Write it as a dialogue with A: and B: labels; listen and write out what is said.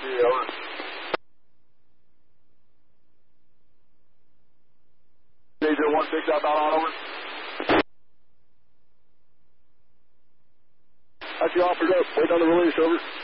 A: Yeah, over. J016 outbound, over. Got you offered up. Wait on the release, over.